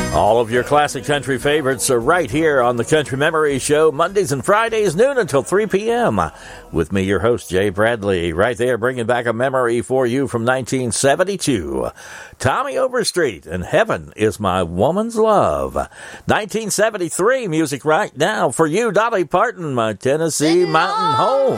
All of your classic country favorites are right here on the Country Memory Show, Mondays and Fridays, noon until 3 p.m. With me, your host, Jay Bradley, right there bringing back a memory for you from 1972. Tommy Overstreet and Heaven is My Woman's Love. 1973 music right now for you, Dolly Parton, My Tennessee Mountain Home.